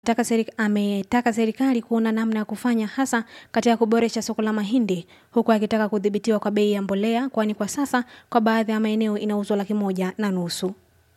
Ametaka serikali kuona namna ya kufanya hasa katika kuboresha soko la mahindi, huku akitaka kudhibitiwa kwa bei ya mbolea, kwani kwa sasa kwa baadhi ya maeneo inauzwa 1,500.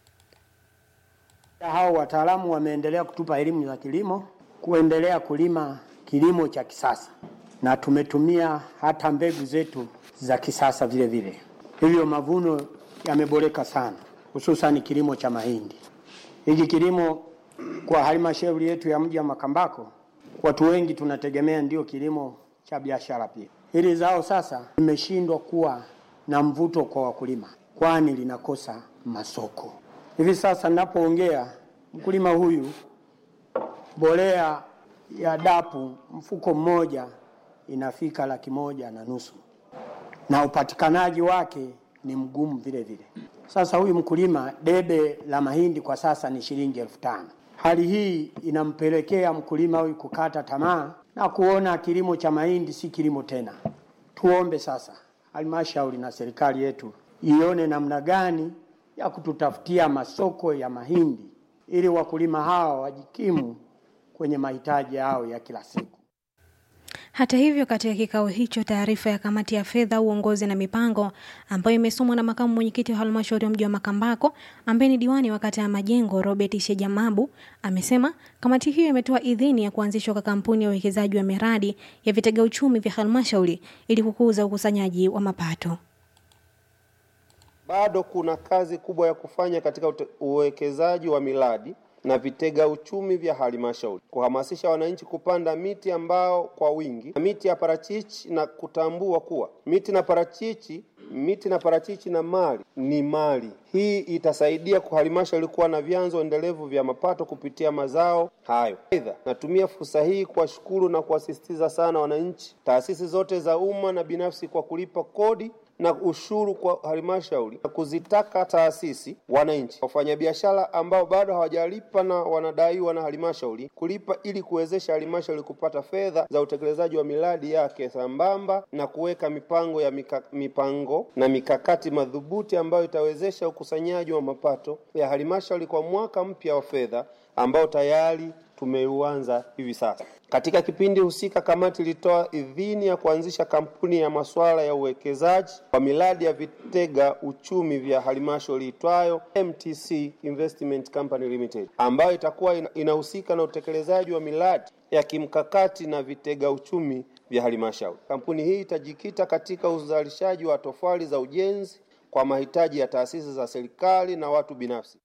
Hao wataalamu wameendelea kutupa elimu za kilimo, kuendelea kulima kilimo cha kisasa, na tumetumia hata mbegu zetu za kisasa vile vile. Hivyo mavuno yameboreka sana, hususan kilimo cha mahindi. Hiki kilimo kwa halmashauri yetu ya mji wa Makambako, watu wengi tunategemea ndio kilimo cha biashara pia. Hili zao sasa limeshindwa kuwa na mvuto kwa wakulima, kwani linakosa masoko. Hivi sasa ninapoongea, mkulima huyu mbolea ya dapu mfuko mmoja inafika 1,500, na upatikanaji wake ni mgumu vile vile. Sasa huyu mkulima, debe la mahindi kwa sasa ni shilingi 5,000. Hali hii inampelekea mkulima huyu kukata tamaa na kuona kilimo cha mahindi si kilimo tena. Tuombe sasa halmashauri na serikali yetu ione namna gani ya kututafutia masoko ya mahindi ili wakulima hawa wajikimu kwenye mahitaji yao ya kila siku. Hata hivyo, katika kikao hicho, taarifa ya kamati ya fedha, uongozi na mipango ambayo imesomwa na makamu mwenyekiti wa halmashauri ya mji wa Makambako ambaye ni diwani wa kata ya Majengo Robert Shejamabu amesema kamati hiyo imetoa idhini ya kuanzishwa kwa kampuni ya uwekezaji wa miradi ya vitega uchumi vya halmashauri ili kukuza ukusanyaji wa mapato. Bado kuna kazi kubwa ya kufanya katika uwekezaji wa miradi na vitega uchumi vya halmashauri, kuhamasisha wananchi kupanda miti ambao kwa wingi, na miti ya parachichi, na kutambua kuwa miti na parachichi na mali ni mali. Hii itasaidia kwa halmashauri kuwa na vyanzo endelevu vya mapato kupitia mazao hayo. Aidha, natumia fursa hii kuwashukuru na kuwasisitiza sana wananchi, taasisi zote za umma na binafsi kwa kulipa kodi na ushuru kwa halmashauri, na kuzitaka taasisi, wananchi, wafanyabiashara ambao bado hawajalipa na wanadaiwa na halmashauri kulipa ili kuwezesha halmashauri kupata fedha za utekelezaji wa miradi yake, sambamba na kuweka mipango na mikakati madhubuti ambayo itawezesha ukusanyaji wa mapato ya halmashauri kwa mwaka mpya wa fedha ambao tayari tumeuanza hivi sasa. Katika kipindi husika, kamati ilitoa idhini ya kuanzisha kampuni ya masuala ya uwekezaji wa miradi ya vitega uchumi vya halmashauri itwayo MTC Investment Company Limited, ambayo itakuwa inahusika na utekelezaji wa miradi ya kimkakati na vitega uchumi vya halmashauri. Kampuni hii itajikita katika uzalishaji wa tofali za ujenzi kwa mahitaji ya taasisi za serikali na watu binafsi.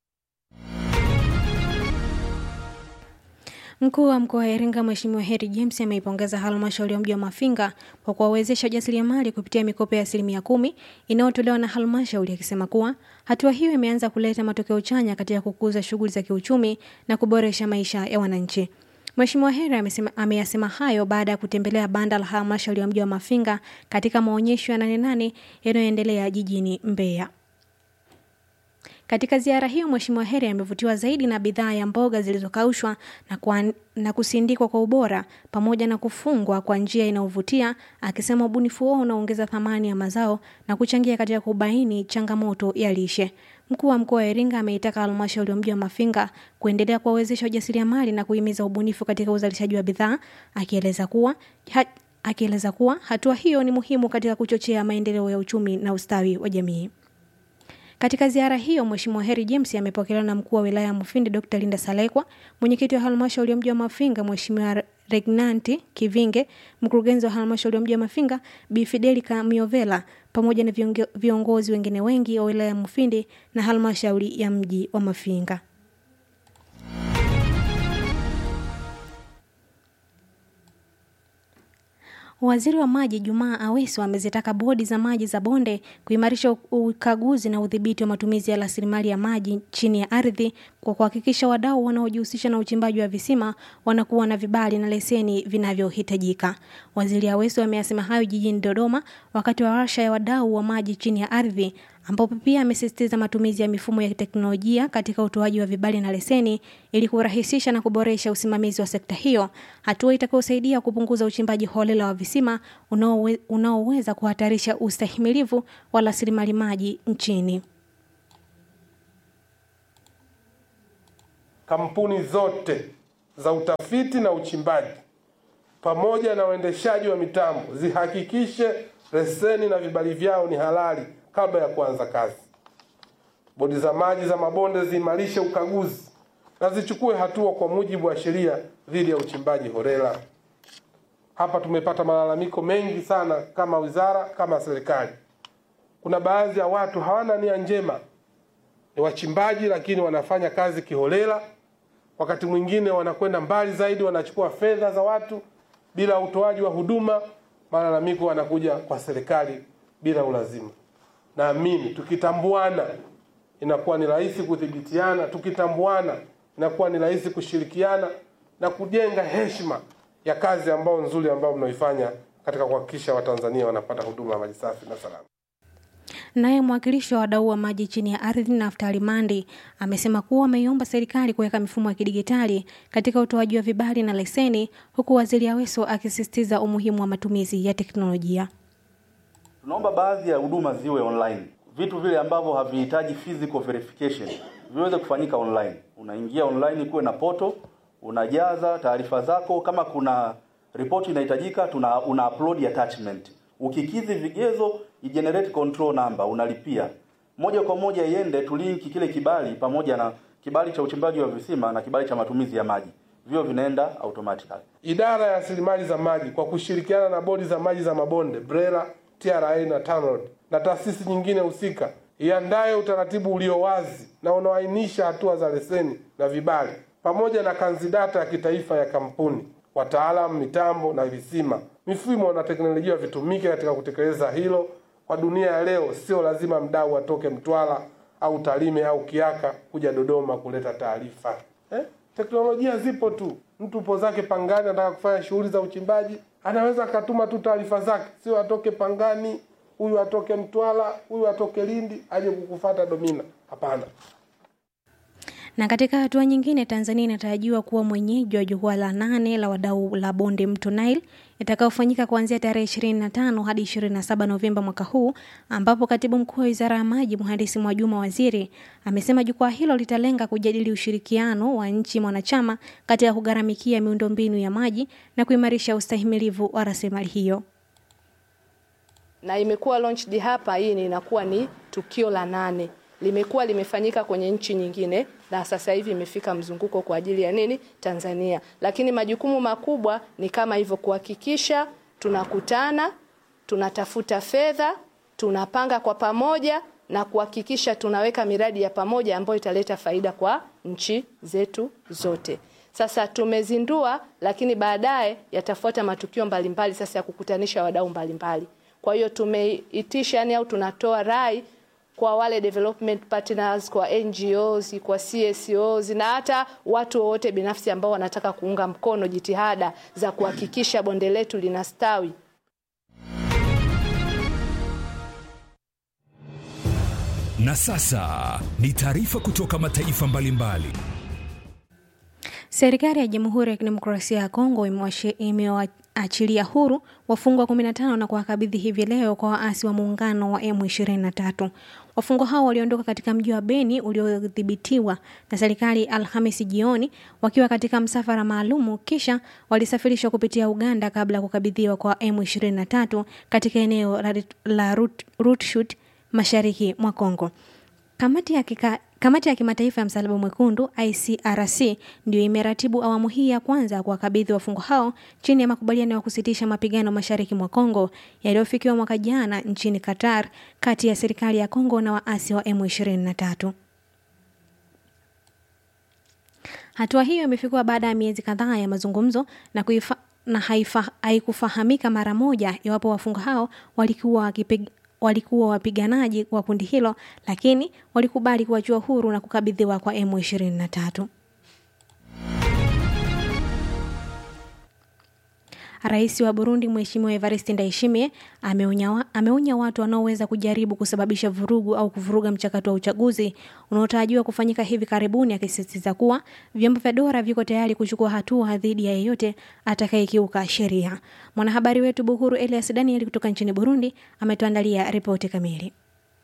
Mkuu wa mkoa wa Iringa Mheshimiwa Heri James ameipongeza halmashauri ya mji wa Mafinga kwa kuwawezesha wajasiriamali kupitia mikopo ya 10% inayotolewa na halmashauri, akisema kuwa hatua hiyo imeanza kuleta matokeo chanya katika kukuza shughuli za kiuchumi na kuboresha maisha ya wananchi. Mheshimiwa Heri ameyasema hayo baada ya kutembelea banda la halmashauri ya mji wa Mafinga katika maonyesho ya 88 yanayoendelea jijini Mbeya. Katika ziara hiyo, Mheshimiwa Heri amevutiwa zaidi na bidhaa ya mboga zilizokaushwa na kusindikwa kwa ubora pamoja na kufungwa kwa njia inayovutia, akisema ubunifu wao unaongeza thamani ya mazao na kuchangia katika kubaini changamoto ya lishe. Mkuu wa mkoa wa Iringa ameitaka halmashauri ya mji wa Mafinga kuendelea kuwawezesha wajasiriamali na kuhimiza ubunifu katika uzalishaji wa bidhaa, akieleza kuwa hatua hiyo ni muhimu katika kuchochea maendeleo ya uchumi na ustawi wa jamii. Katika ziara hiyo, Mheshimiwa Heri James amepokelewa na mkuu wa wilaya ya Mufindi Dr. Linda Salekwa, mwenyekiti wa halmashauri ya mji wa Mafinga Mheshimiwa Regnanti Kivinge, mkurugenzi wa halmashauri ya mji wa Mafinga Bi Fidelika Miovela, pamoja na viongozi wengine wengi wa wilaya ya Mufindi na halmashauri ya mji wa Mafinga. Waziri wa Maji Jumaa Aweso amezitaka bodi za maji za bonde kuimarisha ukaguzi na udhibiti wa matumizi ya rasilimali ya maji chini ya ardhi kwa kuhakikisha wadau wanaojihusisha na uchimbaji wa visima wanakuwa na vibali na leseni vinavyohitajika. Waziri Aweso ameyasema hayo jijini Dodoma wakati wa warsha ya wadau wa maji chini ya ardhi, ambapo pia amesisitiza matumizi ya mifumo ya teknolojia katika utoaji wa vibali na leseni ili kurahisisha na kuboresha usimamizi wa sekta hiyo, hatua itakayosaidia kupunguza uchimbaji holela wa visima unaoweza kuhatarisha ustahimilivu wa rasilimali maji nchini. Kampuni zote za utafiti na uchimbaji pamoja na uendeshaji wa mitambo zihakikishe leseni na vibali vyao ni halali kabla ya kuanza kazi. Bodi za maji za mabonde ziimarishe ukaguzi na zichukue hatua kwa mujibu wa sheria dhidi ya uchimbaji holela. Hapa tumepata malalamiko mengi sana kama wizara, kama serikali. Kuna baadhi ya watu hawana nia njema, ni wachimbaji lakini wanafanya kazi kiholela. Wakati mwingine wanakwenda mbali zaidi, wanachukua fedha za watu bila utoaji wa huduma. Malalamiko wanakuja kwa serikali bila ulazima. Naamini tukitambuana inakuwa ni rahisi kudhibitiana, tukitambuana inakuwa ni rahisi kushirikiana na kujenga heshima ya kazi ambayo nzuri ambayo mnaifanya katika kuhakikisha Watanzania wanapata huduma ya maji safi na salama. Naye mwakilishi wa wadau wa maji chini ya ardhi Naftali Mandi amesema kuwa ameiomba serikali kuweka mifumo ya kidigitali katika utoaji wa vibali na leseni, huku Waziri Aweso akisisitiza umuhimu wa matumizi ya teknolojia. Tunaomba baadhi ya huduma ziwe online. Vitu vile ambavyo havihitaji physical verification viweze kufanyika online. Unaingia online, kuwe na portal, unajaza taarifa zako, kama kuna report inahitajika una upload attachment. Ukikidhi vigezo, i-generate control number, unalipia. Moja kwa moja iende tulinki kile kibali pamoja na kibali cha uchimbaji wa visima na kibali cha matumizi ya maji. Vio vinaenda automatically. Idara ya rasilimali za maji kwa kushirikiana na bodi za maji za mabonde, BRELA, TRA na TANROADS na taasisi nyingine husika, iandae utaratibu ulio wazi na unaoainisha hatua za leseni na vibali pamoja na kanzidata ya kitaifa ya kampuni, wataalamu, mitambo na visima. Mifumo na teknolojia vitumike katika kutekeleza hilo. Kwa dunia ya leo sio lazima mdau atoke Mtwara au Tarime au Kiaka kuja Dodoma kuleta taarifa. Teknolojia zipo tu. Mtu upo zake Pangani anataka kufanya shughuli za uchimbaji, anaweza akatuma tu taarifa zake, sio atoke Pangani, huyu atoke Mtwara, huyu atoke Lindi aje kukufuata Domina. Hapana. Na katika hatua nyingine, Tanzania inatarajiwa kuwa mwenyeji wa jukwaa la 8 la wadau la bonde mto Nile itakaofanyika kuanzia tarehe 25 hadi 27 Novemba mwaka huu, ambapo Katibu Mkuu wa Wizara ya Maji Mhandisi Mwajuma Waziri amesema jukwaa hilo litalenga kujadili ushirikiano wa nchi mwanachama katika kugharamikia miundombinu ya maji na kuimarisha ustahimilivu wa rasilimali hiyo. Na imekuwa launched hapa, hii inakuwa ni tukio la 8. Limekuwa limefanyika kwenye nchi nyingine na sasa hivi imefika mzunguko kwa ajili ya nini? Tanzania. Lakini majukumu makubwa ni kama hivyo, kuhakikisha tunakutana, tunatafuta fedha, tunapanga kwa pamoja na kuhakikisha tunaweka miradi ya pamoja ambayo italeta faida kwa nchi zetu zote. Sasa tumezindua, lakini baadaye yatafuata matukio mbalimbali sasa ya kukutanisha wadau mbalimbali. Kwa hiyo tumeitisha au tunatoa rai kwa wale development partners, kwa NGOs, kwa CSOs na hata watu wote binafsi ambao wanataka kuunga mkono jitihada za kuhakikisha bonde letu linastawi. Na sasa ni taarifa kutoka mataifa mbalimbali. Serikali ya Jamhuri ya Kidemokrasia ya Kongo imewaachilia huru wafungwa 15 na kuwakabidhi hivi leo kwa waasi wa muungano wa M23. Wafungwa hao waliondoka katika mji wa Beni uliodhibitiwa na serikali Alhamisi jioni wakiwa katika msafara maalumu, kisha walisafirishwa kupitia Uganda kabla ya kukabidhiwa kwa M23 katika eneo la Rutshut mashariki mwa Kongo. Kamati ya kimataifa ya Msalaba Mwekundu ICRC ndio imeratibu awamu hii ya kwanza kuwakabidhi wafungwa hao chini ya makubaliano ya kusitisha mapigano mashariki mwa Kongo yaliyofikiwa mwaka jana nchini Qatar kati ya serikali ya Kongo na waasi wa M23. Hatua hiyo imefikiwa baada ya miezi kadhaa ya mazungumzo na haikufahamika mara moja iwapo wafungwa hao walikuwa wapiganaji wa kundi hilo, lakini walikubali kuachiwa huru na kukabidhiwa kwa M23. Rais wa Burundi Mheshimiwa Evariste Ndayishimiye ameonya watu wanaoweza kujaribu kusababisha vurugu au kuvuruga mchakato wa uchaguzi unaotarajiwa kufanyika hivi karibuni, akisisitiza kuwa vyombo vya dola viko tayari kuchukua hatua dhidi ya yeyote atakayekiuka sheria. Mwanahabari wetu Buhuru Elias Daniel kutoka nchini Burundi ametuandalia ripoti kamili.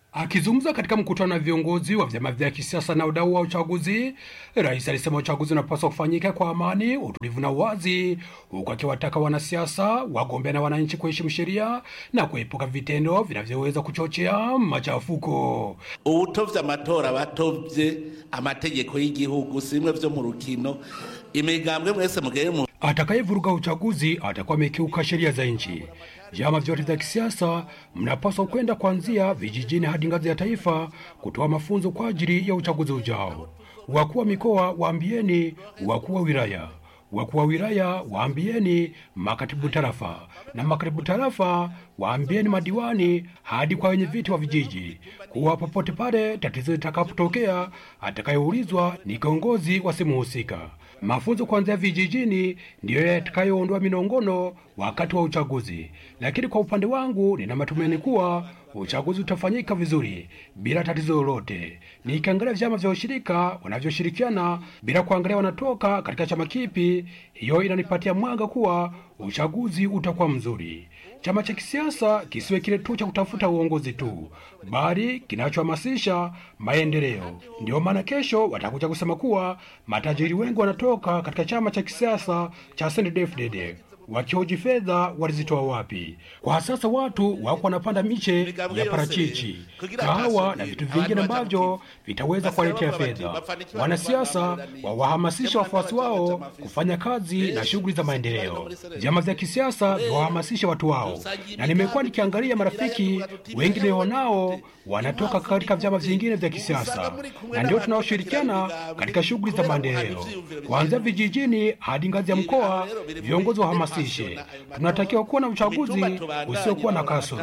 Akizungumza katika mkutano na viongozi wa vyama vya kisiasa na wadau wa uchaguzi, rais alisema uchaguzi unapaswa kufanyika kwa amani, utulivu na uwazi, huku akiwataka wanasiasa, wagombea na wananchi kuheshimu sheria na kuepuka vitendo vinavyoweza kuchochea machafuko. Ubutovya amatora batovye amategeko y'igihugu simwe vyo mu rukino imigambwe mwese mugere mu atakayevuruga uchaguzi atakuwa amekiuka sheria za nchi. Vyama vyote vya kisiasa mnapaswa kwenda kuanzia vijijini hadi ngazi ya taifa kutoa mafunzo kwa ajili ya uchaguzi ujao. Wakuu wa mikoa waambieni wakuu wa wilaya, wakuu wa wilaya waambieni makatibu tarafa, na makatibu tarafa waambieni madiwani hadi kwa wenye viti wa vijiji, kuwa popote pale tatizo litakapotokea atakayeulizwa ni kiongozi wa sehemu husika. Mafunzo kuanzia vijijini ndiyo yatakayoondoa minongono wakati wa uchaguzi. Lakini kwa upande wangu nina matumaini kuwa uchaguzi utafanyika vizuri bila tatizo lolote. Nikiangalia vyama vya ushirika wanavyoshirikiana bila kuangalia wanatoka katika chama kipi, hiyo inanipatia mwanga kuwa uchaguzi utakuwa mzuri. Chama cha kisiasa kisiwe kile tu cha kutafuta uongozi tu, bali kinachohamasisha maendeleo. Ndio maana kesho watakuja kusema kuwa matajiri wengi wanatoka katika chama cha kisiasa cha CNDD-FDD. Wakihoji fedha walizitoa wapi? Kwa sasa watu wako wanapanda miche ya parachichi, kahawa na vitu vingine ambavyo vitaweza kuwaletea fedha. Wanasiasa wawahamasisha wafuasi wao kufanya kazi na shughuli za maendeleo. Vyama vya kisiasa viwahamasisha watu wao. Na nimekuwa nikiangalia marafiki wengi leo nao wanatoka katika vyama vingine vya kisiasa, na ndio tunaoshirikiana katika shughuli za maendeleo. Kuanzia vijijini hadi ngazi ya mkoa, viongozi wahamasisha. Tunatakiwa kuwa na uchaguzi usiokuwa na kasoro.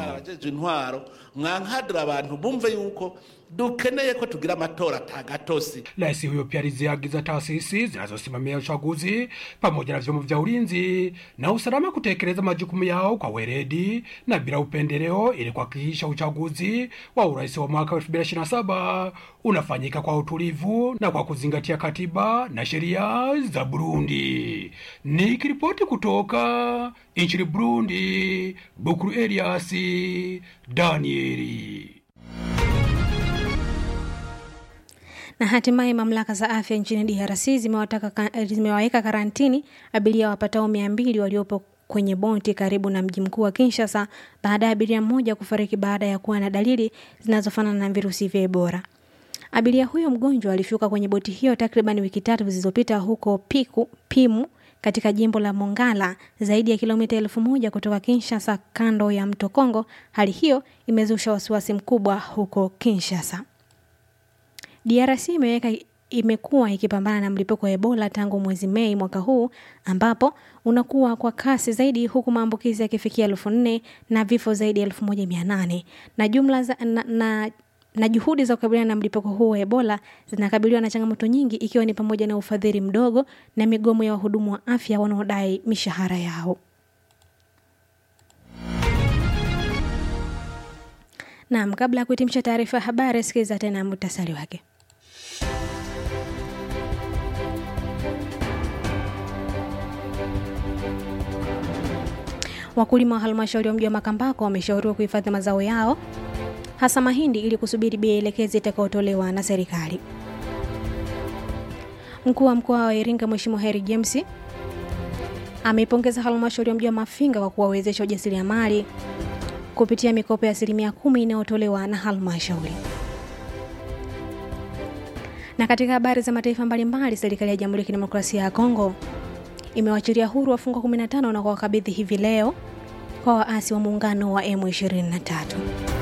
Mwankadra abantu bumve yuko dukeneye ko tugira amatora tagatosi. Rais huyo pia aliziagiza taasisi zinazosimamia uchaguzi pamoja na vyombo vya ulinzi na usalama kutekeleza majukumu yao kwa weledi na bila upendeleo ili kuhakikisha uchaguzi wa urais wa mwaka 2027 unafanyika kwa utulivu na kwa kuzingatia katiba na sheria za Burundi. Nikiripoti kutoka nchini Burundi, Bukuru Elias Danieli. Na hatimaye mamlaka za afya nchini DRC zimewaweka karantini abiria wapatao 200 waliopo kwenye boti karibu na mji mkuu wa Kinshasa baada ya abiria mmoja kufariki baada ya kuwa na dalili zinazofanana na virusi vya Ebola. Abiria huyo mgonjwa alishuka kwenye boti hiyo takriban wiki 3 zilizopita huko Pimu katika jimbo la Mongala, zaidi ya kilomita 1000 kutoka Kinshasa, kando ya mto Kongo. Hali hiyo imezusha wasiwasi mkubwa huko Kinshasa. DRC imekuwa ikipambana na mlipuko wa Ebola tangu mwezi Mei mwaka huu, ambapo unakuwa kwa kasi zaidi, huku maambukizi yakifikia 4000 na vifo zaidi ya 1800. Na jumla na juhudi za kukabiliana na mlipuko huu wa Ebola zinakabiliwa na changamoto nyingi, ikiwa ni pamoja na ufadhili mdogo na migomo ya wahudumu wa afya wanaodai mishahara yao. Naam, kabla ya kuhitimisha taarifa habari, sikiliza tena muhtasari wake. Wakulima wa halmashauri ya mji wa Makambako wameshauriwa kuhifadhi mazao yao, hasa mahindi, ili kusubiri bei elekezi itakayotolewa na serikali. Mkuu wa mkoa wa Iringa Mheshimiwa Heri James ameipongeza halmashauri ya mji wa Mafinga kwa kuwawezesha ujasiriamali kupitia mikopo ya 10% inayotolewa na halmashauri. Na katika habari za mataifa mbalimbali, serikali ya Jamhuri ya Kidemokrasia ya Kongo imewaachilia huru wafungwa 15 na kuwakabidhi hivi leo kwa waasi wa muungano wa M23.